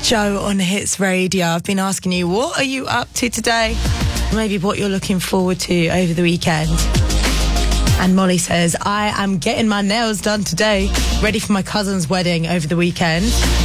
Joe on Hits Radio. I've been asking you, what are you up to today? Maybe what you're looking forward to over the weekend. And Molly says, I am getting my nails done today, ready for my cousin's wedding over the weekend.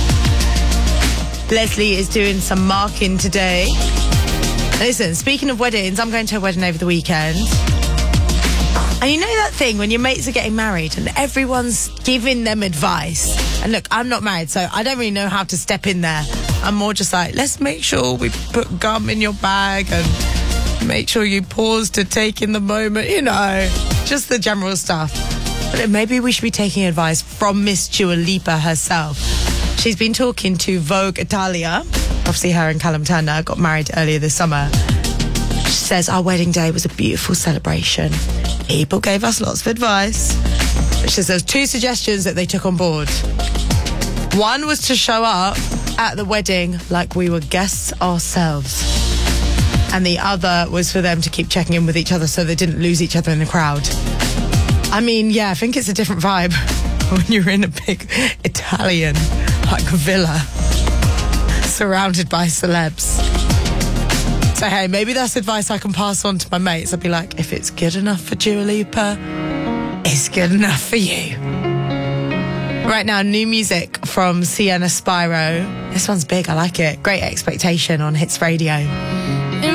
Leslie is doing some marking today. Listen, speaking of weddings, I'm going to a wedding over the weekend. And you know that thing when your mates are getting married and everyone's giving them advice? And look, I'm not married, so I don't really know how to step in there. I'm more just like, let's make sure we put gum in your bag and make sure you pause to take in the moment, you know, just the general stuff. But maybe we should be taking advice from Miss Dua Lipa herself. She's been talking to Vogue Italia. Obviously, her and Callum Turner got married earlier this summer. She says, our wedding day was a beautiful celebration. People gave us lots of advice. She says there's two suggestions that they took on board. One was to show up at the wedding like we were guests ourselves. And the other was for them to keep checking in with each other so they didn't lose each other in the crowd. I mean, yeah, I think it's a different vibe when you're in a big Italian, like, villa surrounded by celebs. So, hey, maybe that's advice I can pass on to my mates. I'd be like, if it's good enough for Dua Lipa, it's good enough for you. Right now, new music from Sienna Spyro. This one's big, I like it. Great Expectation on Hits Radio.